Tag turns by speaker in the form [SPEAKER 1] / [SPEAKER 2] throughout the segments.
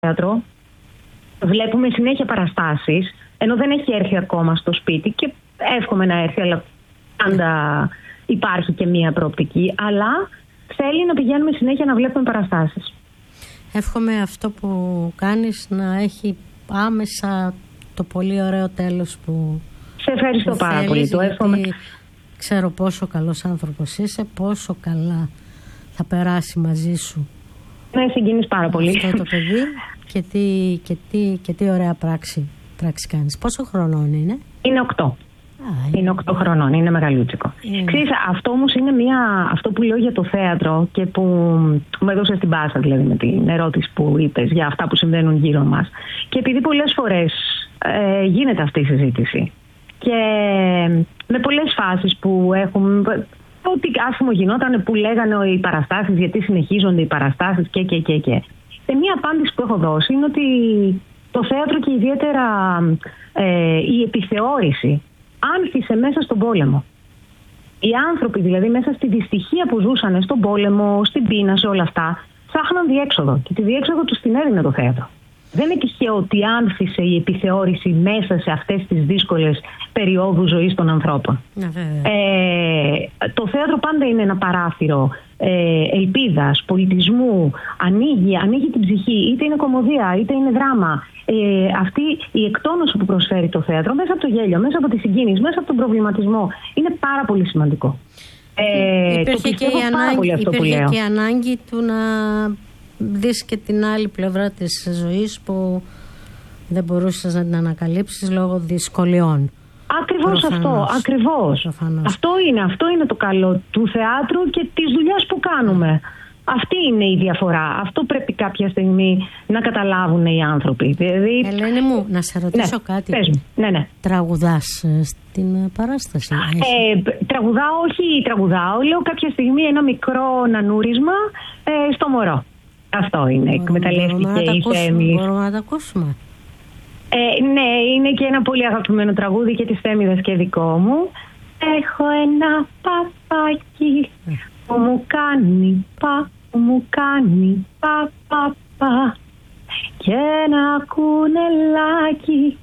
[SPEAKER 1] θέατρο βλέπουμε συνέχεια παραστάσεις, ενώ δεν έχει έρθει ακόμα στο σπίτι και εύχομαι να έρθει, αλλά πάντα υπάρχει και μία προοπτική, αλλά θέλει να πηγαίνουμε συνέχεια να βλέπουμε παραστάσεις.
[SPEAKER 2] Εύχομαι αυτό που κάνεις να έχει άμεσα το πολύ ωραίο τέλος που
[SPEAKER 1] σε ευχαριστώ πάρα πολύ. Το εύχομαι.
[SPEAKER 2] Ξέρω πόσο καλός άνθρωπος είσαι, πόσο καλά θα περάσει μαζί σου.
[SPEAKER 1] Ναι, συγκινείς πάρα πολύ.
[SPEAKER 2] Αυτό το παιδί και τι ωραία πράξη κάνεις. Πόσο χρονών είναι?
[SPEAKER 1] Είναι 8. Είναι 8 χρονών, είναι μεγαλούτσικο. Ξέρεις, αυτό όμως είναι αυτό που λέω για το θέατρο και που μου έδωσε στην πάσα, δηλαδή με την ερώτηση που είπες για αυτά που συμβαίνουν γύρω μας. Και επειδή πολλές φορές γίνεται αυτή η συζήτηση και με πολλές φάσεις που έχουμε, ό,τι άσχημο γινόταν που λέγανε οι παραστάσεις, γιατί συνεχίζονται οι παραστάσεις και. Μία απάντηση που έχω δώσει είναι ότι το θέατρο και ιδιαίτερα η επιθεώρηση άνθησε μέσα στον πόλεμο. Οι άνθρωποι δηλαδή μέσα στη δυστυχία που ζούσαν στον πόλεμο, στην πείνα, σε όλα αυτά, ψάχναν διέξοδο και τη διέξοδο τους την έδινε το θέατρο. Δεν είναι τυχαίο ότι άνθησε η επιθεώρηση μέσα σε αυτές τις δύσκολες περιόδους ζωής των ανθρώπων. Το θέατρο πάντα είναι ένα παράθυρο ελπίδας, πολιτισμού, ανοίγει την ψυχή, είτε είναι κωμωδία, είτε είναι δράμα. Αυτή η εκτόνωση που προσφέρει το θέατρο μέσα από το γέλιο, μέσα από τη συγκίνηση, μέσα από τον προβληματισμό είναι πάρα πολύ σημαντικό.
[SPEAKER 2] Υπήρχε και η ανάγκη του να δεις και την άλλη πλευρά της ζωής που δεν μπορούσες να την ανακαλύψεις λόγω δυσκολιών.
[SPEAKER 1] Ακριβώς αυτό, ακριβώς. Αυτό είναι το καλό του θεάτρου και της δουλειάς που κάνουμε. Αυτή είναι η διαφορά. Αυτό πρέπει κάποια στιγμή να καταλάβουν οι άνθρωποι. Δηλαδή...
[SPEAKER 2] Ελένη μου, να σε ρωτήσω κάτι.
[SPEAKER 1] Πες μου. Ναι.
[SPEAKER 2] Τραγουδάς στην παράσταση?
[SPEAKER 1] Τραγουδάω. Λέω κάποια στιγμή ένα μικρό νανούρισμα στο μωρό. Αυτό είναι. Εκμεταλλεύτηκε η Θέμη.
[SPEAKER 2] Μπορούμε να τα ακούσουμε?
[SPEAKER 1] Ναι, είναι και ένα πολύ αγαπημένο τραγούδι και της Θέμηδας και δικό μου. Έχω ένα παπάκι που μου κάνει πα και ένα κουνελάκι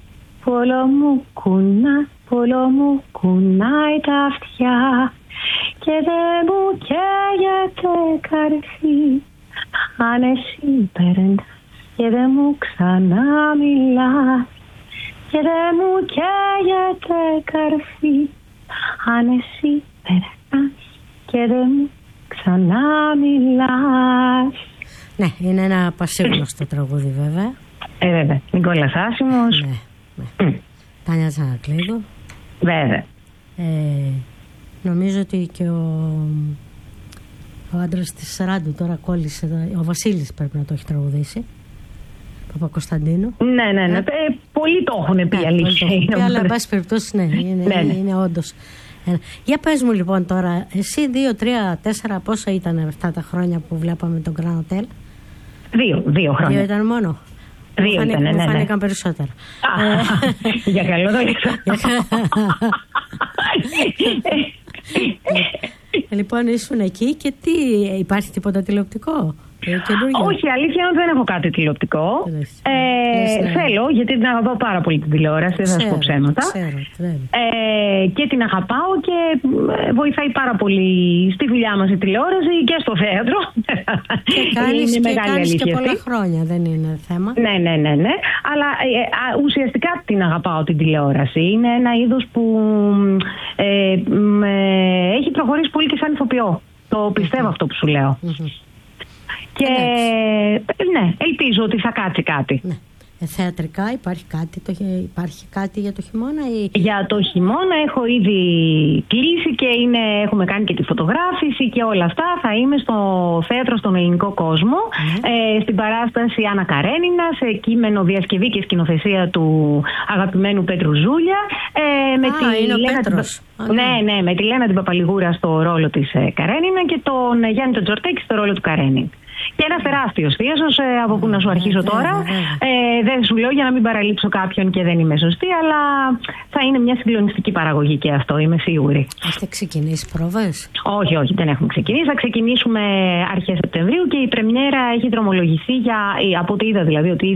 [SPEAKER 1] πολλό μου κουνάει τα αυτιά και δεν μου καίγεται καρφί αν εσύ περνάς και δεν μου ξανά μιλάς και δεν μου καίγεται καρφί αν εσύ περνάς και δεν μου ξανά μιλάς.
[SPEAKER 2] Ναι, είναι ένα πασίγνωστο τραγούδι βέβαια.
[SPEAKER 1] Βέβαια, Νικόλας Άσημος.
[SPEAKER 2] Ναι. Τάνια Τσανακλείδου.
[SPEAKER 1] Βέβαια.
[SPEAKER 2] Νομίζω ότι και ο άντρας της Ράντου τώρα κόλλησε, ο Βασίλης πρέπει να το έχει τραγουδήσει, Παπακοσταντίνου. Ναι.
[SPEAKER 1] Πολλοί το έχουν πει, αλήθεια.
[SPEAKER 2] Αλλά εν πάση περιπτώσει είναι όντως. Για πες μου λοιπόν τώρα, εσύ 2, 3, 4 πόσα ήταν αυτά τα χρόνια που βλέπαμε τον Grand Hotel?
[SPEAKER 1] 2 χρόνια.
[SPEAKER 2] 2 ήταν μόνο?
[SPEAKER 1] 2 ήταν, ναι.
[SPEAKER 2] Μου φάνηκαν περισσότερα.
[SPEAKER 1] Για καλό το έξω.
[SPEAKER 2] Λοιπόν, ήσουν εκεί και υπάρχει τίποτα τηλεοπτικό?
[SPEAKER 1] Όχι, αλήθεια είναι ότι δεν έχω κάτι τηλεοπτικό. Θέλω, γιατί την αγαπάω πάρα πολύ την τηλεόραση, δεν θα σου πω ψέματα. Και την αγαπάω και βοηθάει πάρα πολύ στη δουλειά μας η τηλεόραση και στο θέατρο.
[SPEAKER 2] Και κάνεις και πολλά χρόνια, δεν είναι θέμα.
[SPEAKER 1] Ναι. Αλλά ουσιαστικά την αγαπάω την τηλεόραση. Είναι ένα είδος που έχει προχωρήσει πολύ και σαν ηθοποιό. Το πιστεύω αυτό που σου λέω. Και ναι, ελπίζω ότι θα κάτσει κάτι.
[SPEAKER 2] Ναι. Θεατρικά υπάρχει κάτι για το χειμώνα?
[SPEAKER 1] Για το χειμώνα έχω ήδη κλείσει και έχουμε κάνει και τη φωτογράφηση και όλα αυτά. Θα είμαι στο θέατρο στον Ελληνικό Κόσμο, στην παράσταση Άννα Καρένινα, σε κείμενο, διασκευή και σκηνοθεσία του αγαπημένου Πέτρου Ζούλια. Με τη Λένα την Παπαλιγούρα στο ρόλο της Καρένινα και τον Γιάννη τον Τζορτέκη στο ρόλο του Καρένιν. Και ένας τεράστιος θείασος, από που να σου αρχίσω τώρα. Δεν σου λέω για να μην παραλείψω κάποιον και δεν είμαι σωστή, αλλά θα είναι μια συγκλονιστική παραγωγή και αυτό, είμαι σίγουρη.
[SPEAKER 2] Έχετε ξεκινήσει πρόβες?
[SPEAKER 1] Όχι, δεν έχουμε ξεκινήσει. Θα ξεκινήσουμε αρχές Σεπτεμβρίου και η πρεμιέρα έχει δρομολογηθεί από ό,τι είδα δηλαδή ότι